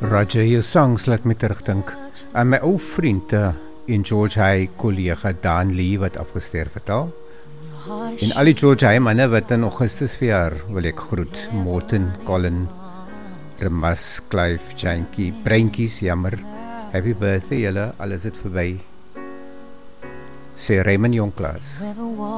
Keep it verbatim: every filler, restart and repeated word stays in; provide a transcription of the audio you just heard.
Roger, jou songs laat my terugdink aan my ou vriend uh, en George Hay collega Dan Lee wat afgesterf het al. En al die George Hay manne wat in Augustus verjaar wil ek groet. Morton, Colin, Remas, Clive, Janky, Breintjies, jammer. Happy birthday julle, al is dit verby. Sê Raymond Jonklaas.